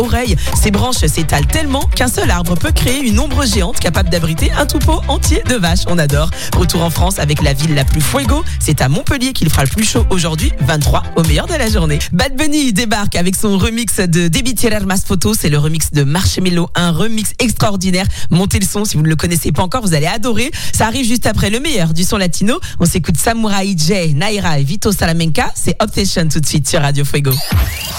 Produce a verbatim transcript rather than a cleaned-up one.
oreille. Ses branches s'étalent tellement qu'un seul arbre peut créer une ombre géante capable d'abriter un troupeau entier de vaches. On adore. Retour en France avec la ville la plus fuego. C'est à Montpellier qu'il fera le plus chaud aujourd'hui, vingt-trois au meilleur de la journée. Bad Bunny débarque avec son remix de Débit Tirer Mas Photo. C'est le remix de Marshmello, un remix extraordinaire. Montez le son si vous ne le connaissez pas encore, vous allez adorer. Ça arrive juste après le meilleur du son latino. On s'écoute Samurai J, Naira et Vito Salamanca. C'est Obsession tout de suite sur Radio Fuego.